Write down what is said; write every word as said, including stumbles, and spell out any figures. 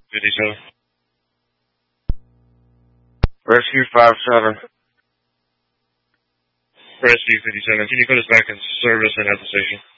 fifty-seven. Rescue five seven. Rescue fifty-seven. Can you put us back in service and at the station?